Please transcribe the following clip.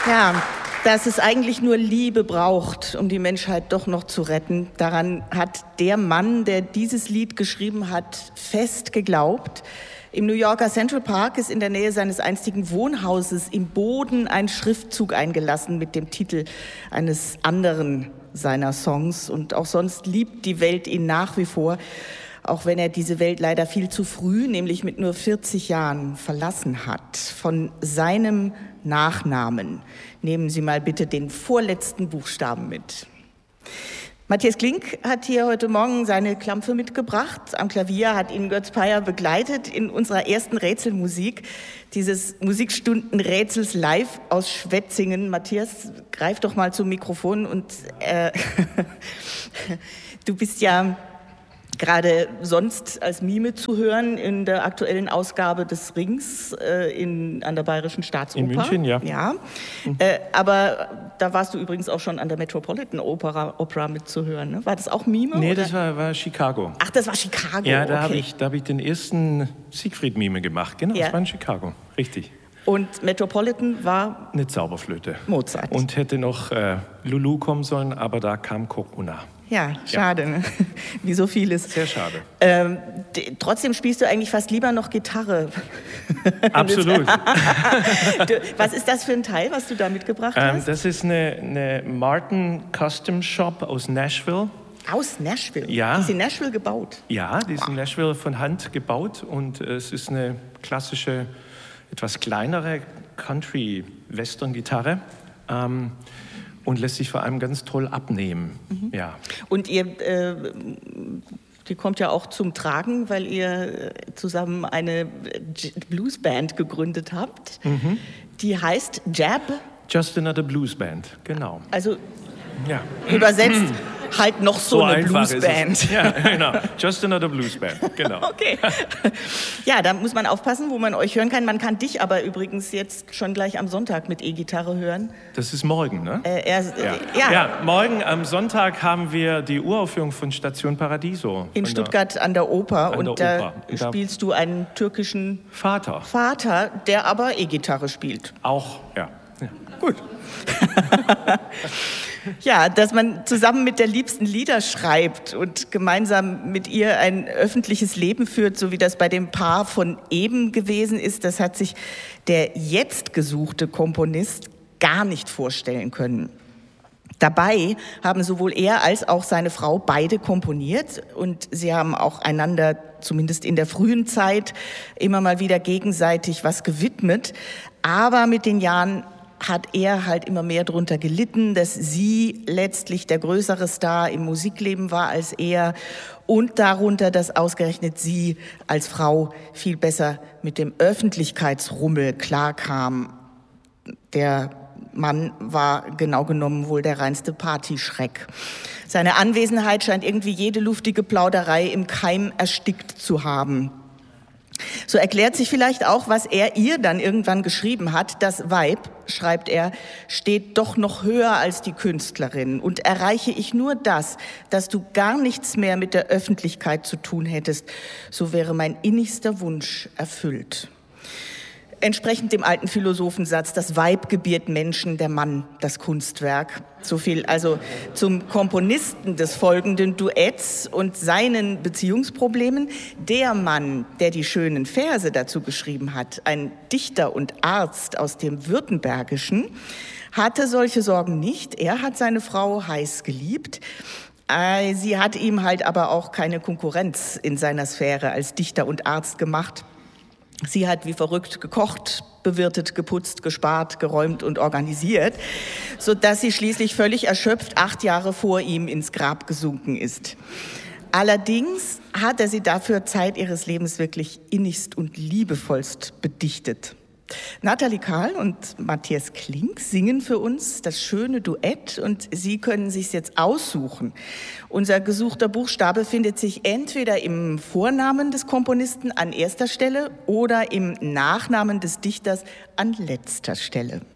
Ja, dass es eigentlich nur Liebe braucht, um die Menschheit doch noch zu retten. Daran hat der Mann, der dieses Lied geschrieben hat, fest geglaubt. Im New Yorker Central Park ist in der Nähe seines einstigen Wohnhauses im Boden ein Schriftzug eingelassen mit dem Titel eines anderen seiner Songs. Und auch sonst liebt die Welt ihn nach wie vor, auch wenn er diese Welt leider viel zu früh, nämlich mit nur 40 Jahren, verlassen hat. Von seinem Nachnamen nehmen Sie mal bitte den vorletzten Buchstaben mit. Matthias Klink hat hier heute Morgen seine Klampfe mitgebracht. Am Klavier hat ihn Götz Peyer begleitet in unserer ersten Rätselmusik, dieses Musikstundenrätsels live aus Schwetzingen. Matthias, greif doch mal zum Mikrofon und du bist ja gerade sonst als Mime zu hören in der aktuellen Ausgabe des Rings an der Bayerischen Staatsoper. In München, ja. Ja. Aber da warst du übrigens auch schon an der Metropolitan Opera mitzuhören. Ne? War das auch Mime? Nee, oder? Das war Chicago. Ach, das war Chicago. Ja, da okay. hab ich den ersten Siegfried-Mime gemacht. Genau, Ja. das war in Chicago. Richtig. Und Metropolitan war Eine Zauberflöte. Mozart. Und hätte noch Lulu kommen sollen, aber da kam Corona. Ja, schade, ne? Wie so vieles. Sehr schade. Trotzdem spielst du eigentlich fast lieber noch Gitarre. Absolut. Was ist das für ein Teil, was du da mitgebracht hast? Das ist eine Martin Custom Shop aus Nashville. Aus Nashville? Ja. Die ist in Nashville gebaut? Ja, die ist in Nashville von Hand gebaut und es ist eine klassische, etwas kleinere Country-Western-Gitarre. Und lässt sich vor allem ganz toll abnehmen. Mhm. Ja. Und die kommt ja auch zum Tragen, weil ihr zusammen eine Bluesband gegründet habt. Mhm. Die heißt Jab. Just Another Blues Band, genau. Also ja. Übersetzt halt noch so eine Bluesband. Ja, genau. Just Another Blues Band, genau. Okay. Ja, da muss man aufpassen, wo man euch hören kann. Man kann dich aber übrigens jetzt schon gleich am Sonntag mit E-Gitarre hören. Das ist morgen, ne? Ja, morgen am Sonntag haben wir die Uraufführung von Station Paradiso. In Stuttgart an der Oper. Und da Oper. Spielst du einen türkischen Vater, der aber E-Gitarre spielt. Auch, ja. Gut. Ja, dass man zusammen mit der Liebsten Lieder schreibt und gemeinsam mit ihr ein öffentliches Leben führt, so wie das bei dem Paar von eben gewesen ist, das hat sich der jetzt gesuchte Komponist gar nicht vorstellen können. Dabei haben sowohl er als auch seine Frau beide komponiert und sie haben auch einander, zumindest in der frühen Zeit, immer mal wieder gegenseitig was gewidmet. Aber mit den Jahren hat er halt immer mehr darunter gelitten, dass sie letztlich der größere Star im Musikleben war als er und darunter, dass ausgerechnet sie als Frau viel besser mit dem Öffentlichkeitsrummel klarkam. Der Mann war genau genommen wohl der reinste Partyschreck. Seine Anwesenheit scheint irgendwie jede luftige Plauderei im Keim erstickt zu haben. So erklärt sich vielleicht auch, was er ihr dann irgendwann geschrieben hat. Das Weib, schreibt er, steht doch noch höher als die Künstlerin. Und erreiche ich nur das, dass du gar nichts mehr mit der Öffentlichkeit zu tun hättest, so wäre mein innigster Wunsch erfüllt. Entsprechend dem alten Philosophensatz, das Weib gebiert Menschen, der Mann das Kunstwerk. So viel also zum Komponisten des folgenden Duetts und seinen Beziehungsproblemen. Der Mann, der die schönen Verse dazu geschrieben hat, ein Dichter und Arzt aus dem Württembergischen, hatte solche Sorgen nicht. Er hat seine Frau heiß geliebt. Sie hat ihm halt aber auch keine Konkurrenz in seiner Sphäre als Dichter und Arzt gemacht. Sie hat wie verrückt gekocht, bewirtet, geputzt, gespart, geräumt und organisiert, sodass sie schließlich völlig erschöpft 8 Jahre vor ihm ins Grab gesunken ist. Allerdings hat er sie dafür Zeit ihres Lebens wirklich innigst und liebevollst bedichtet. Nathalie Kahl und Matthias Klink singen für uns das schöne Duett und Sie können sich's jetzt aussuchen. Unser gesuchter Buchstabe findet sich entweder im Vornamen des Komponisten an erster Stelle oder im Nachnamen des Dichters an letzter Stelle.